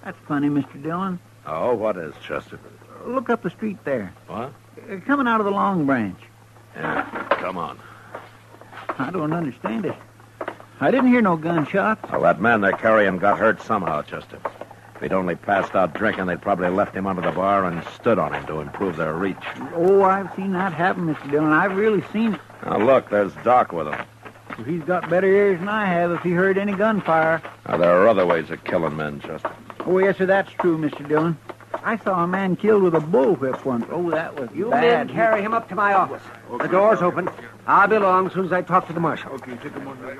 That's funny, Mr. Dillon. Oh, what is, Chester? Look up the street there. What? Coming out of the Long Branch. Yeah, come on. I don't understand it. I didn't hear no gunshots. Well, that man they're carrying got hurt somehow, Chester. If he'd only passed out drinking, they'd probably left him under the bar and stood on him to improve their reach. Oh, I've seen that happen, Mr. Dillon. I've really seen it. Now, look, there's Doc with him. Well, he's got better ears than I have if he heard any gunfire. Now, there are other ways of killing men, Chester. Oh, yes, sir, that's true, Mr. Dillon. I saw a man killed with a bullwhip once. Oh, that was You bad. men carry him up to my office. The door's open. I'll be along as soon as I talk to the marshal. Okay, take him under.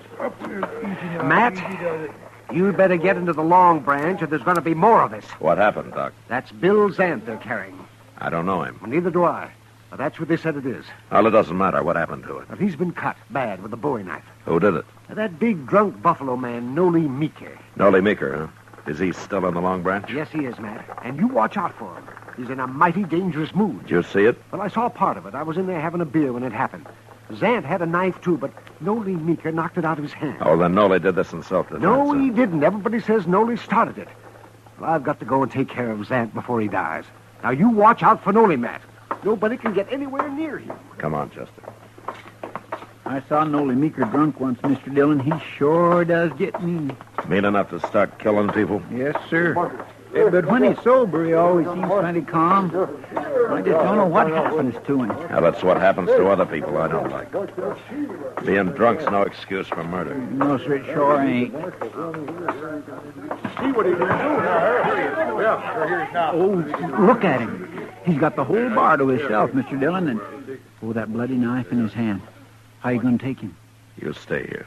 Matt, you better get into the Long Branch or there's going to be more of this. What happened, Doc? That's Bill Zant they're carrying. I don't know him. Well, neither do I. But that's what they said it is. Well, it doesn't matter. What happened to it? Well, he's been cut bad with a bowie knife. Who did it? That big drunk buffalo man, Noli Meeker. Noli Meeker, huh? Is he still in the Long Branch? Yes, he is, Matt. And you watch out for him. He's in a mighty dangerous mood. Did you see it? Well, I saw part of it. I was in there having a beer when it happened. Zant had a knife, too, but Noli Meeker knocked it out of his hand. Oh, then Noli did this in self-defense. No, huh? he didn't. Everybody says Noli started it. Well, I've got to go and take care of Zant before he dies. Now, you watch out for Noli, Matt. Nobody can get anywhere near him. Come on, Chester. I saw Noli Meeker drunk once, Mr. Dillon. He sure does get mean. Mean enough to start killing people? Yes, sir. But when he's sober, he always seems plenty calm. I just don't know what happens to him. Now, that's what happens to other people I don't like. Being drunk's no excuse for murder. No, sir, it sure ain't. See what he's going to do now. Yeah, sure, here he is now. Oh, look at him. He's got the whole bar to himself, Mr. Dillon, and... Oh, that bloody knife in his hand. How you going to take him? You stay here.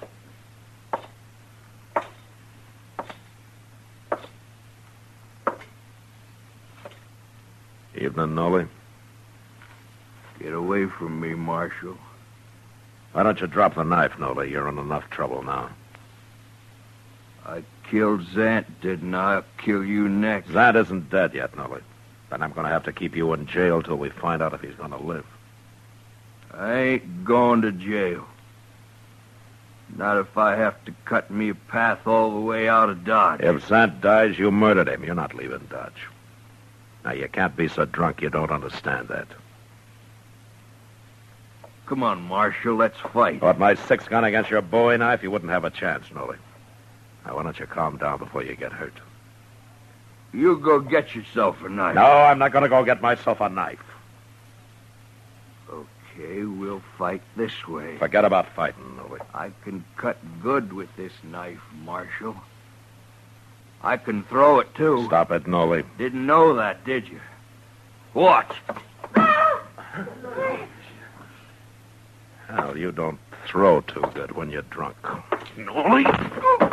Evening, Noli. Get away from me, Marshal. Why don't you drop the knife, Noli? You're in enough trouble now. I killed Zant, didn't I? I'll kill you next. Zant isn't dead yet, Noli. Then I'm going to have to keep you in jail till we find out if he's going to live. I ain't going to jail. Not if I have to cut me a path all the way out of Dodge. If Zant dies, you murdered him. You're not leaving Dodge. Now, you can't be so drunk you don't understand that. Come on, Marshal, let's fight. With my 6-gun against your bowie knife, you wouldn't have a chance, Noli. Now, why don't you calm down before you get hurt? You go get yourself a knife. No, I'm not going to go get myself a knife. Okay, we'll fight this way. Forget about fighting, Noli. I can cut good with this knife, Marshal. I can throw it, too. Stop it, Noli. Didn't know that, did you? Watch. Hell, you don't throw too good when you're drunk. Noli?